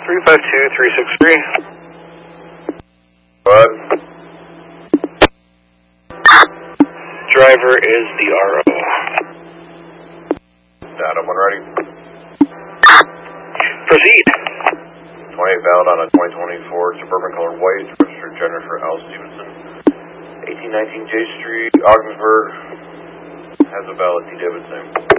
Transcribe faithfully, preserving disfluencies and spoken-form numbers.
three five two, three six three. Go ahead. Driver is the R O. Data when ready. Proceed. twenty-eight valid on a twenty twenty-four Suburban Color White, registered Jennifer L. Stevenson, eighteen nineteen J Street, Ogdensburg. Has a valid D-debit same.